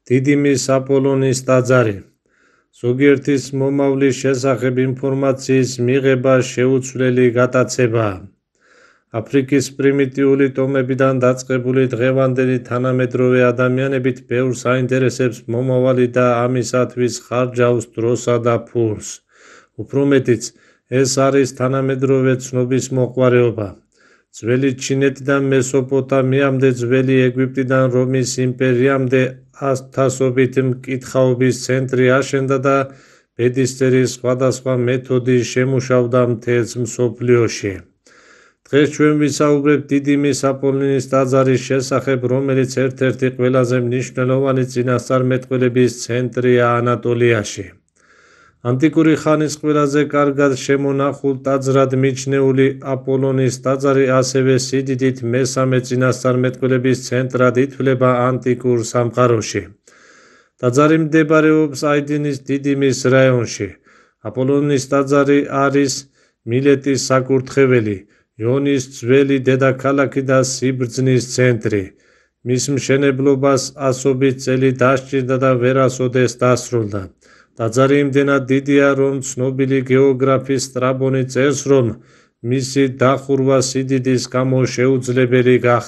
დიდიმის აპოლონის ტაძარი. ზოგიერთის მომავლის შესახებ ინფორმაციის მიღება შეუცვლელი გატაცებაა. აფრიკის პრიმიტიული ტომებიდან დაწყებული დღევანდელი თანამედროვე ადამიანებით ბევრს აინტერესებს მომავალი და ამისათვის ხარჯავს დროსა და ფულს. უფრო მეტიც, ეს არის თანამედროვე ცნობის მოყვარეობა. ძველი ჩინეთიდან მესოპოტამიამდე, ძველი ეგვიპტიდან რომის იმპერიამდე ათასობით მკითხაობის ცენტრი აშენდა და ბედისწერის სხვადასხვა მეთოდი შემუშავდა მთელს მსოფლიოში. დღეს ჩვენ ვისაუბრებთ დიდიმის აპოლონის ტაძარის შესახებ, რომელიც ერთ-ერთი ყველაზე მნიშვნელოვანი წინასწარმეტყველების ცენტრია ანატოლიაში. ანტიკური ხანის ყველაზე კარგად შემონახულ ტაძრად მიჩნეული აპოლონის ტაძარი ასევე სიდიდით მესამე წინასწარმეტყველების ცენტრად ითვლება ანტიკურ სამყაროში. ტაძარი მდებარეობს აიდინის დიდიმის რაიონში. აპოლონის ტაძარი არის მილეტის საკურთხეველი, იონის ძველი დედაქალაქი და სიბრძნის ცენტრი. მის მშენებლობას ასობით წელი დასჭირდა და ვერასოდეს დასრულდა. ტაძარი იმდენად დიდია, რომ ცნობილი გეოგრაფი სტრაბონი წერს, რომ მისი დახურვა სიდიდის გამო შეუძლებელი გახდა.